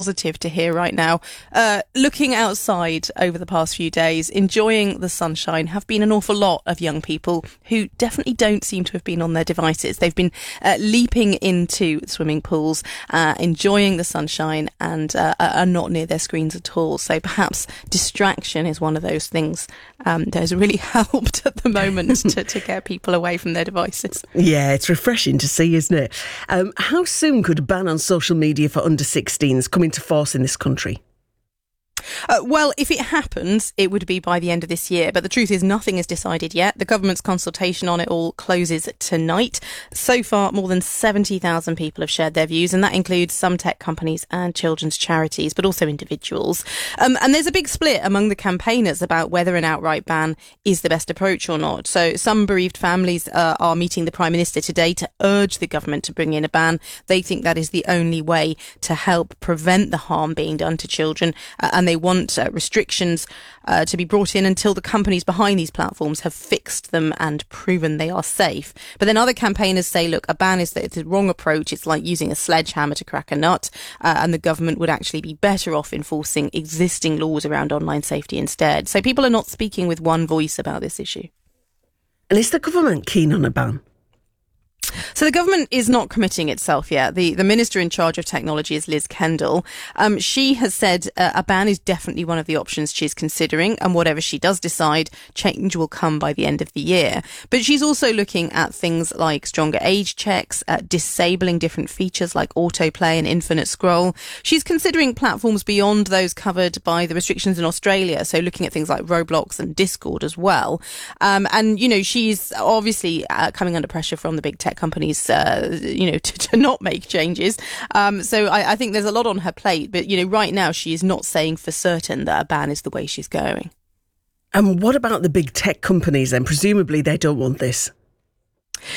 positive to hear right now. Looking outside over the past few days, enjoying the sunshine, have been an awful lot of young people who definitely don't seem to have been on their devices. They've been leaping into swimming pools, enjoying the sunshine, and are not near their screens at all. So perhaps distraction is one of those things that has really helped at the moment to get people away from their devices. Yeah, it's refreshing to see, isn't it? How soon could a ban on social media for under 16s come into force in this country? Well, if it happens, it would be by the end of this year. But the truth is nothing is decided yet. The government's consultation on it all closes tonight. So far, more than 70,000 people have shared their views, and that includes some tech companies and children's charities, but also individuals. And there's a big split among the campaigners about whether an outright ban is the best approach or not. So some bereaved families are meeting the Prime Minister today to urge the government to bring in a ban. They think that is the only way to help prevent the harm being done to children, and they want restrictions to be brought in until the companies behind these platforms have fixed them and proven they are safe. But then other campaigners say, look, a ban is the wrong approach. It's like using a sledgehammer to crack a nut, and the government would actually be better off enforcing existing laws around online safety instead. So people are not speaking with one voice about this issue. And is the government keen on a ban? So the government is not committing itself yet. The minister in charge of technology is Liz Kendall. She has said a ban is definitely one of the options she's considering, and whatever she does decide, change will come by the end of the year. But she's also looking at things like stronger age checks, disabling different features like autoplay and infinite scroll. She's considering platforms beyond those covered by the restrictions in Australia, so looking at things like Roblox and Discord as well. And, you know, she's obviously coming under pressure from the big tech companies, to not make changes. So I think there's a lot on her plate. But, right now she is not saying for certain that a ban is the way she's going. And what about the big tech companies then? Presumably they don't want this.